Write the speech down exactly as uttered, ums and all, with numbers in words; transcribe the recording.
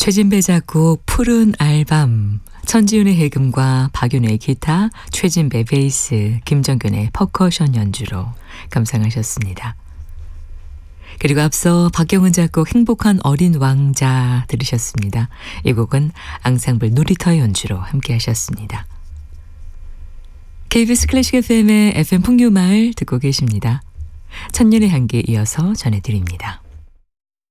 최진배 작곡 푸른 알밤, 천지윤의 해금과 박윤의 기타, 최진배 베이스, 김정균의 퍼커션 연주로 감상하셨습니다. 그리고 앞서 박경은 작곡 행복한 어린 왕자 들으셨습니다. 이 곡은 앙상블 놀이터 연주로 함께 하셨습니다. 케이비에스 클래식 에프엠의 에프엠 풍류마을 듣고 계십니다. 천년의 향기 이어서 전해드립니다.